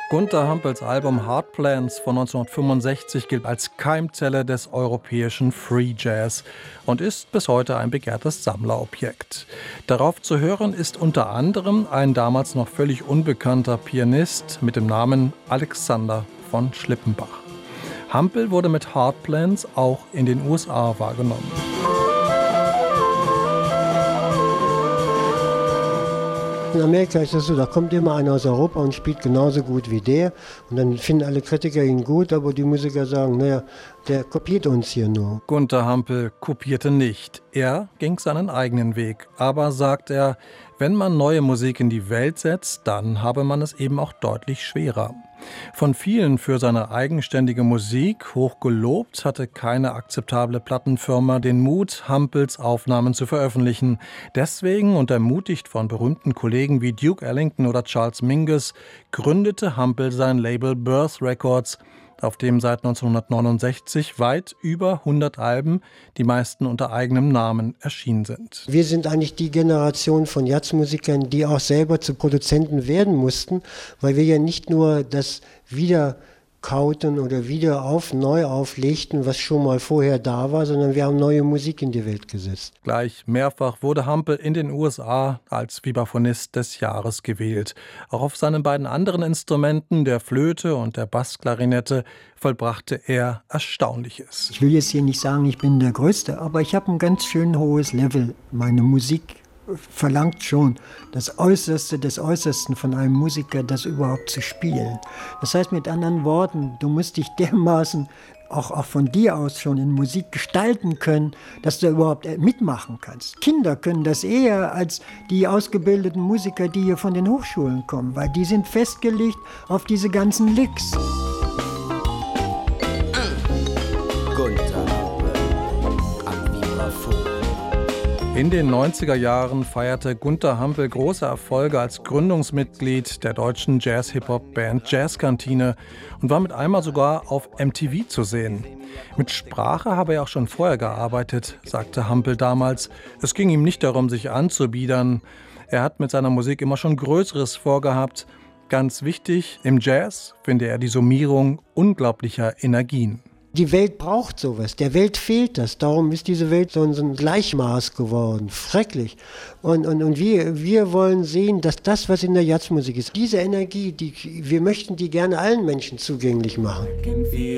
Günter Hampels Album Heartplans von 1965 gilt als Keimzelle des europäischen Free Jazz und ist bis heute ein begehrtes Sammlerobjekt. Darauf zu hören ist unter anderem ein damals noch völlig unbekannter Pianist mit dem Namen Alexander von Schlippenbach. Hampel wurde mit Heartplans auch in den USA wahrgenommen. In Amerika ist das so, da kommt immer einer aus Europa und spielt genauso gut wie der. Und dann finden alle Kritiker ihn gut, aber die Musiker sagen, naja, der kopiert uns hier nur. Günter Hampel kopierte nicht. Er ging seinen eigenen Weg. Aber, sagt er, wenn man neue Musik in die Welt setzt, dann habe man es eben auch deutlich schwerer. Von vielen für seine eigenständige Musik hoch gelobt, hatte keine akzeptable Plattenfirma den Mut, Hampels Aufnahmen zu veröffentlichen. Deswegen, und ermutigt von berühmten Kollegen wie Duke Ellington oder Charles Mingus, gründete Hampel sein Label Birth Records, auf dem seit 1969 weit über 100 Alben, die meisten unter eigenem Namen, erschienen sind. Wir sind eigentlich die Generation von Jazzmusikern, die auch selber zu Produzenten werden mussten, weil wir ja nicht nur das wiederkauten oder neu auflegten, was schon mal vorher da war, sondern wir haben neue Musik in die Welt gesetzt. Gleich mehrfach wurde Hampel in den USA als Vibraphonist des Jahres gewählt. Auch auf seinen beiden anderen Instrumenten, der Flöte und der Bassklarinette, vollbrachte er Erstaunliches. Ich will jetzt hier nicht sagen, ich bin der Größte, aber ich habe ein ganz schön hohes Level. Meine Musik verlangt schon das Äußerste des Äußersten von einem Musiker, das überhaupt zu spielen. Das heißt mit anderen Worten, du musst dich dermaßen auch von dir aus schon in Musik gestalten können, dass du überhaupt mitmachen kannst. Kinder können das eher als die ausgebildeten Musiker, die hier von den Hochschulen kommen, weil die sind festgelegt auf diese ganzen Licks. In den 90er Jahren feierte Günter Hampel große Erfolge als Gründungsmitglied der deutschen Jazz-Hip-Hop-Band Jazzkantine und war mit einmal sogar auf MTV zu sehen. Mit Sprache habe er auch schon vorher gearbeitet, sagte Hampel damals. Es ging ihm nicht darum, sich anzubiedern. Er hat mit seiner Musik immer schon Größeres vorgehabt. Ganz wichtig, im Jazz finde er die Summierung unglaublicher Energien. Die Welt braucht sowas, der Welt fehlt das, darum ist diese Welt so ein Gleichmaß geworden, schrecklich. Und wir wollen sehen, dass das, was in der Jazzmusik ist, diese Energie, wir möchten die gerne allen Menschen zugänglich machen.